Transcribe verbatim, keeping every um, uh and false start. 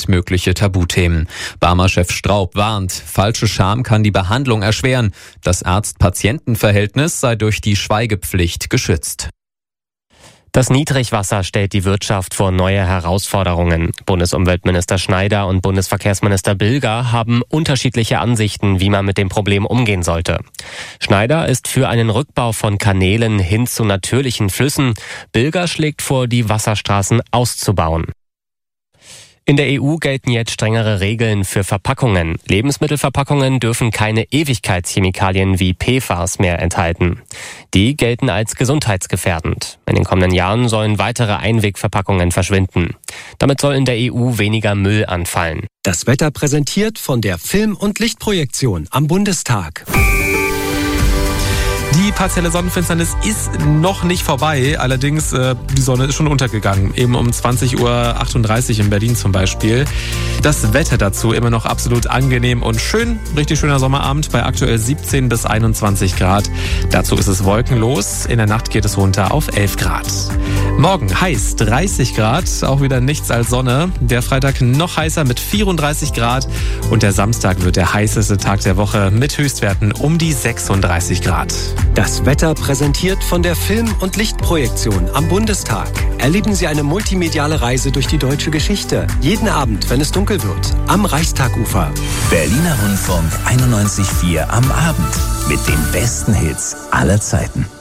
mögliche Tabuthemen. Barmer-Chef Straub warnt, falsche Scham kann die Behandlung erschweren. Das Arzt-Patienten-Verhältnis sei durch die Schweigepflicht geschützt. Das Niedrigwasser stellt die Wirtschaft vor neue Herausforderungen. Bundesumweltminister Schneider und Bundesverkehrsminister Bilger haben unterschiedliche Ansichten, wie man mit dem Problem umgehen sollte. Schneider ist für einen Rückbau von Kanälen hin zu natürlichen Flüssen. Bilger schlägt vor, die Wasserstraßen auszubauen. In der E U gelten jetzt strengere Regeln für Verpackungen. Lebensmittelverpackungen dürfen keine Ewigkeitschemikalien wie P F A S mehr enthalten. Die gelten als gesundheitsgefährdend. In den kommenden Jahren sollen weitere Einwegverpackungen verschwinden. Damit soll in der E U weniger Müll anfallen. Das Wetter präsentiert von der Film- und Lichtprojektion am Bundestag. Die partielle Sonnenfinsternis ist noch nicht vorbei, allerdings äh, die Sonne ist schon untergegangen, eben um zwanzig Uhr achtunddreißig in Berlin zum Beispiel. Das Wetter dazu immer noch absolut angenehm und schön, richtig schöner Sommerabend bei aktuell siebzehn bis einundzwanzig Grad. Dazu ist es wolkenlos, in der Nacht geht es runter auf elf Grad. Morgen heiß, dreißig Grad, auch wieder nichts als Sonne. Der Freitag noch heißer mit vierunddreißig Grad und der Samstag wird der heißeste Tag der Woche mit Höchstwerten um die sechsunddreißig Grad. Das Wetter präsentiert von der Film- und Lichtprojektion am Bundestag. Erleben Sie eine multimediale Reise durch die deutsche Geschichte. Jeden Abend, wenn es dunkel wird, am Reichstagufer. Berliner Rundfunk einundneunzig Komma vier am Abend mit den besten Hits aller Zeiten.